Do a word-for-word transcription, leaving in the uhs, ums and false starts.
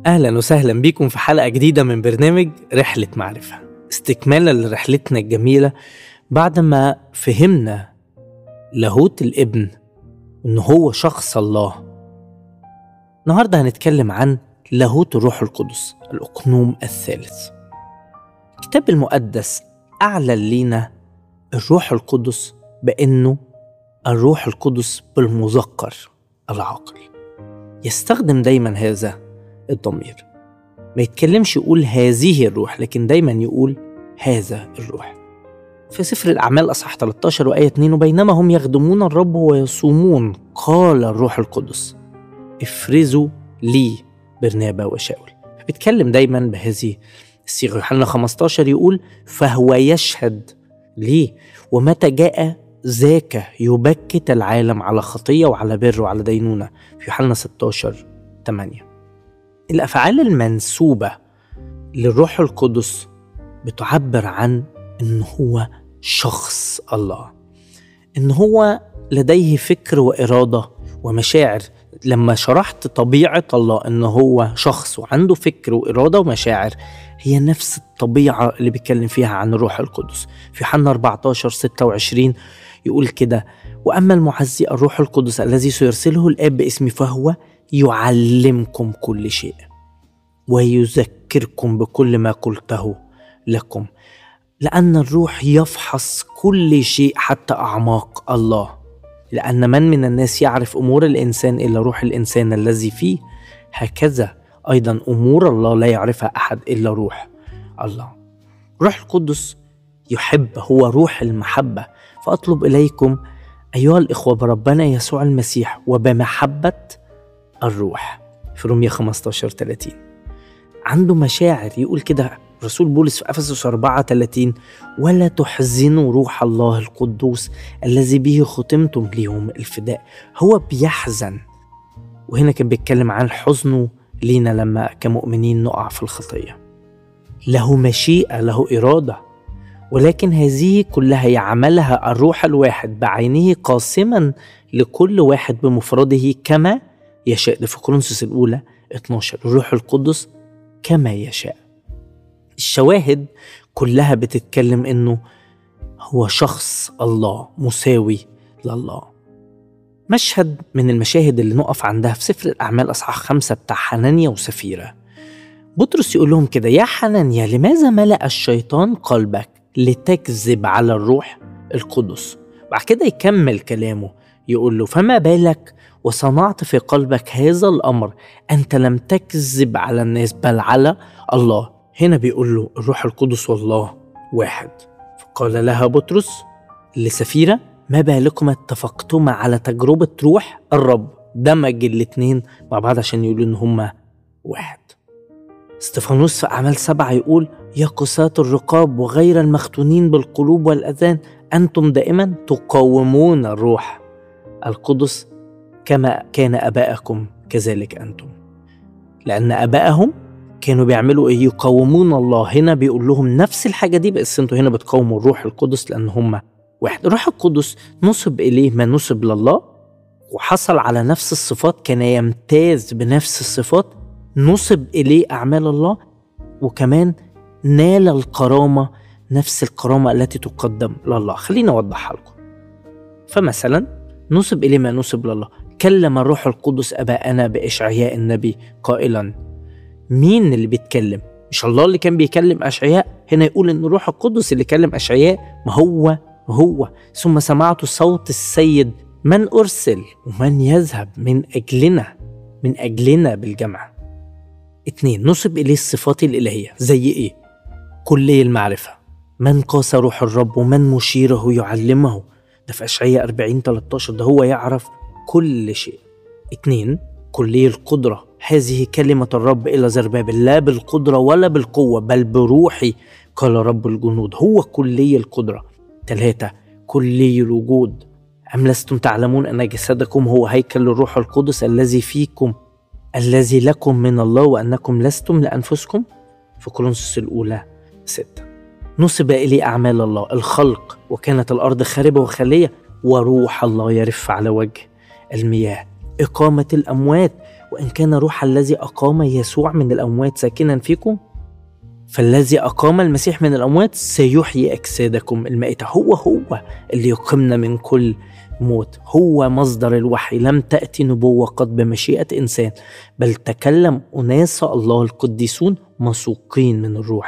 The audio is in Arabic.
أهلا وسهلا بيكم في حلقة جديدة من برنامج رحلة معرفة، استكمالا لرحلتنا الجميلة بعد ما فهمنا لاهوت الابن إنه هو شخص الله. النهاردة هنتكلم عن لاهوت الروح القدس، الأقنوم الثالث. الكتاب المقدس أعلن لينا الروح القدس بأنه الروح القدس بالمذكر العاقل. يستخدم دايما هذا الضمير، ما يتكلمش يقول هذه الروح، لكن دايما يقول هذا الروح. في سفر الأعمال أصحاح ثلاثة عشر وآية اثنين: وبينما هم يخدمون الرب ويصومون قال الروح القدس افرزوا لي برنابا وشاول. بيتكلم دايما بهذه الصيغة. يوحنا خمسة عشر يقول فهو يشهد لي، ومتى جاء ذاك يبكت العالم على خطية وعلى بر وعلى دينونة. في يوحنا ستة عشر ثمانية. الأفعال المنسوبة للروح القدس بتعبر عن إنه هو شخص الله، إنه هو لديه فكر وإرادة ومشاعر. لما شرحت طبيعة الله إنه هو شخص وعنده فكر وإرادة ومشاعر، هي نفس الطبيعة اللي بيتكلم فيها عن الروح القدس. في يوحنا أربعة عشر ستة وعشرين يقول كده: وأما المعزي الروح القدس الذي سيرسله الآب باسمي فهو يعلمكم كل شيء ويذكركم بكل ما قلته لكم، لأن الروح يفحص كل شيء حتى أعماق الله، لأن من من الناس يعرف أمور الإنسان إلا روح الإنسان الذي فيه، هكذا أيضا أمور الله لا يعرفها أحد إلا روح الله. روح القدس يحب، هو روح المحبة. فأطلب إليكم أيها الإخوة بربنا يسوع المسيح وبمحبة الروح. في رومية خمسة عشر ثلاثين عنده مشاعر. يقول كده رسول بولس في أفسس أربعة ثلاثين: ولا تحزنوا روح الله القدوس الذي به ختمتم ليوم الفداء. هو بيحزن، وهنا كان بيتكلم عن حزنه لينا لما كمؤمنين نقع في الخطية. له مشيئة، له إرادة، ولكن هذه كلها يعملها الروح الواحد بعينه قاسما لكل واحد بمفرده كما يشاء. ده في كورنثوس الأولى اثنا عشر: الروح القدس كما يشاء. الشواهد كلها بتتكلم إنه هو شخص الله مساوي لله. مشهد من المشاهد اللي نقف عندها في سفر الأعمال أصحاح خمسة بتاع حنانيا وسفيرة. بطرس يقول لهم كده: يا حنانيا لماذا ملأ الشيطان قلبك لتكذب على الروح القدس؟ بعد كده يكمل كلامه يقول له: فما بالك وصنعت في قلبك هذا الأمر، أنت لم تكذب على الناس بل على الله. هنا بيقول له الروح القدس والله واحد. فقال لها بطرس لسفيرة: ما بالكم اتفقتما على تجربة روح الرب؟ دمج الاثنين مع بعض عشان يقولوا إن هما واحد. استفانوس في أعمال سبعة يقول: يا قساة الرقاب وغير المختونين بالقلوب والأذان، أنتم دائما تقاومون الروح القدس كما كان أباءكم كذلك أنتم. لأن أباءهم كانوا بيعملوا إيه؟ يقاومون الله. هنا بيقول لهم نفس الحاجة دي، بس أنتوا هنا بتقاوموا الروح القدس لأن هم واحد. الروح القدس نصب إليه ما نصب لله، وحصل على نفس الصفات، كان يمتاز بنفس الصفات، نصب إليه أعمال الله، وكمان نال الكرامة نفس الكرامة التي تقدم لله. خلينا أوضحها لكم. فمثلا نصب إليه ما نصب لله. كلم الروح القدس أباءنا بإشعياء النبي قائلا. مين اللي بيتكلم؟ مش الله اللي كان بيكلم أشعياء؟ هنا يقول إن الروح القدس اللي كلم أشعياء. ما هو هو ثم سمعت صوت السيد: من أرسل ومن يذهب من أجلنا من أجلنا بالجمع. اتنين، نصب إليه الصفات الإلهية. زي إيه؟ كلي المعرفة، من قاس روح الرب ومن مشيره يعلمه. ده في أشعياء أربعين ثلاثة عشر، ده هو يعرف كل شيء. اتنين، كلي القدرة. هذه كلمة الرب إلى زربابل: لا بالقدرة ولا بالقوة بل بروحي قال رب الجنود. هو كلي القدرة. ثلاثة، كلي الوجود. أم لستم تعلمون أن جسدكم هو هيكل الروح القدس الذي فيكم الذي لكم من الله وأنكم لستم لأنفسكم. في كورنثوس الأولى ستة. نصب إليه أعمال الله: الخلق، وكانت الأرض خاربة وخالية وروح الله يرف على وجه المياه. إقامة الأموات، وإن كان روح الذي أقام يسوع من الأموات ساكنا فيكم، فالذي أقام المسيح من الأموات سيحيي أجسادكم المائتة. هو هو اللي يقيمنا من كل موت، هو مصدر الوحي. لم تأتي نبوة قد بمشيئة إنسان، بل تكلم أناس الله القديسون مسوقين من الروح